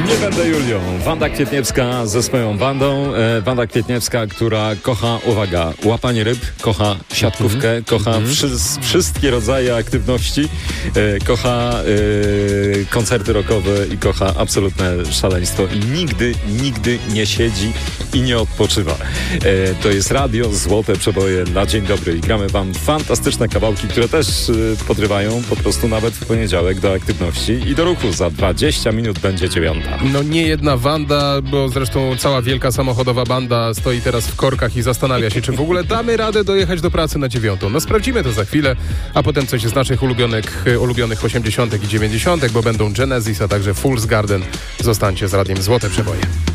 Nie będę Julią. Wanda Kwietniewska ze swoją bandą. Wanda Kwietniewska, która kocha, uwaga, łapanie ryb, kocha siatkówkę, kocha wszystkie rodzaje aktywności, kocha koncerty rockowe i kocha absolutne szaleństwo i nigdy nie siedzi i nie odpoczywa. To jest radio Złote Przeboje na dzień dobry i gramy wam fantastyczne kawałki, które też podrywają po prostu nawet w poniedziałek do aktywności i do ruchu. Za 20 minut będzie 9. No nie jedna Wanda, bo zresztą cała wielka samochodowa banda stoi teraz w korkach i zastanawia się, czy w ogóle damy radę dojechać do pracy na 9. No sprawdzimy to za chwilę, a potem coś z naszych ulubionych 80. i 90., bo będą Genesis, a także Fool's Garden. Zostańcie z radiem Złote Przeboje.